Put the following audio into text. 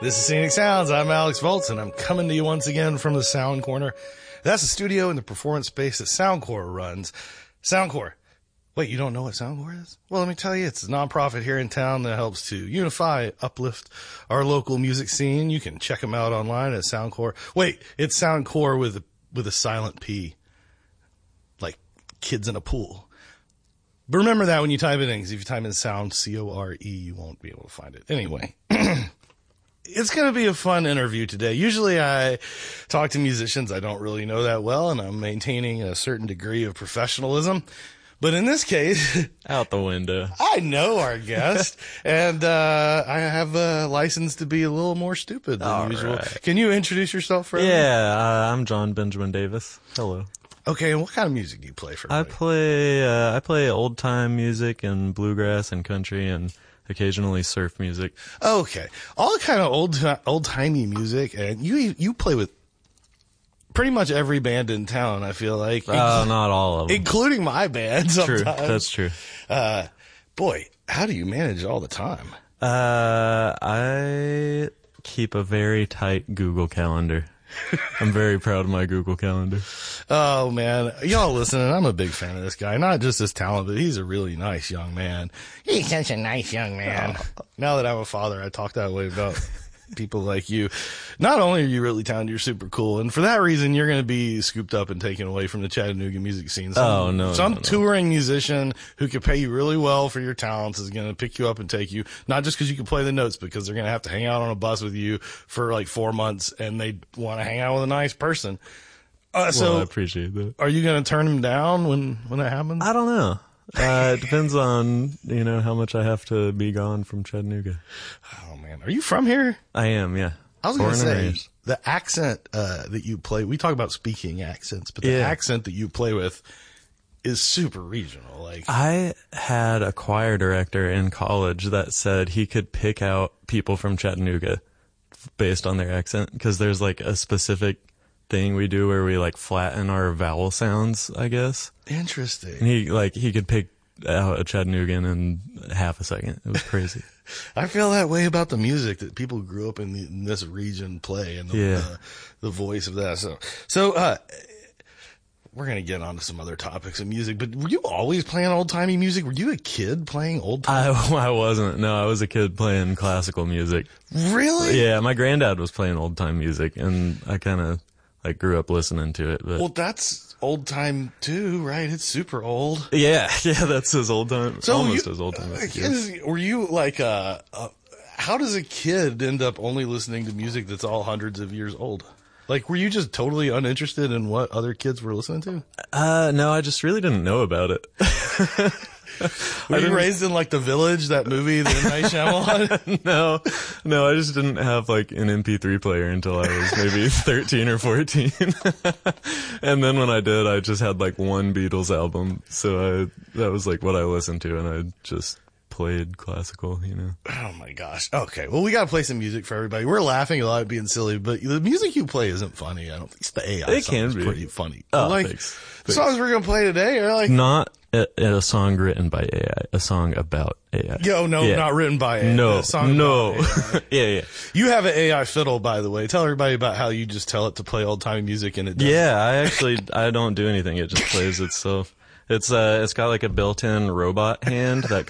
This is Scenic Sounds. I'm Alex Volts, and I'm coming to you once again from the Sound Corner. That's the studio and the performance space that Soundcore runs. Soundcore. Wait, you don't know what Soundcore is? Well, let me tell you, it's a nonprofit here in town that helps to unify, uplift our local music scene. You can check them out online at Soundcore. Wait, it's Soundcore with a silent P. Like kids in a pool. But remember that when you type it in, because if you type in sound, C-O-R-E, you won't be able to find it. Anyway. It's going to be a fun interview today. Usually I talk to musicians I don't really know that well, and I'm maintaining a certain degree of professionalism. But in this case... Out the window. I know our guest, and I have a license to be a little more stupid than usual. Right. Can you introduce yourself for everyone? Yeah, I'm John Benjamin Davis. Hello. Okay, and what kind of music do you play for everybody? I play old-time music and bluegrass and country and... occasionally surf music. Okay. All kind of old-timey music, and you play with pretty much every band in town, I feel like. Not all of them. Including my band sometimes. True, that's true. Boy, how do you manage all the time? I keep a very tight Google Calendar. I'm very proud of my Google Calendar. Oh, man. Y'all listening, I'm a big fan of this guy. Not just his talent, but he's a really nice young man. He's such a nice young man. Oh. Now that I'm a father, I talk that way about people like you. Not only are you really talented, you're super cool. And for that reason, you're going to be scooped up and taken away from the Chattanooga music scene. Some touring musician who could pay you really well for your talents is going to pick you up and take you, not just because you can play the notes, because they're going to have to hang out on a bus with you for like 4 months, and they want to hang out with a nice person. So I appreciate that. Are you going to turn them down when that happens? I don't know. It depends on, how much I have to be gone from Chattanooga. Oh, man. Are you from here? I am, yeah. I was going to say, the accent that you play, we talk about speaking accents, but the accent that you play with is super regional. Like, I had a choir director in college that said he could pick out people from Chattanooga based on their accent, because there's like a specific thing we do where we like flatten our vowel sounds, I guess. Interesting. And he could pick out a Chattanoogan in half a second. It was crazy. I feel that way about the music that people who grew up in this region play, and the voice of that. So we're going to get on to some other topics of music, but were you always playing old-timey music? Were you a kid playing old-timey? I wasn't. No, I was a kid playing classical music. Really? Yeah, my granddad was playing old-time music, and I kind of grew up listening to it. But well, that's old time too, right? It's super old. Yeah, that's as old time. So almost as old time. Were you like how does a kid end up only listening to music that's all hundreds of years old? Like, were you just totally uninterested in what other kids were listening to? No, I just really didn't know about it. Were you raised in like The Village, that movie, the M. Night Shyamalan? No, I just didn't have like an MP3 player until I was maybe 13 or 14. And then when I did, I just had like one Beatles album. So that was like what I listened to, and I just played classical, Oh my gosh. Okay. Well, we got to play some music for everybody. We're laughing a lot at being silly, but the music you play isn't funny. I don't think the AI it can be pretty funny. Oh, like thanks. The songs we're going to play today are like not a song written by AI, a song about AI. Not written by AI. No. Yeah. You have an AI fiddle, by the way. Tell everybody about how you just tell it to play old timey music and it does. Yeah, I don't do anything. It just plays itself. It's got like a built-in robot hand that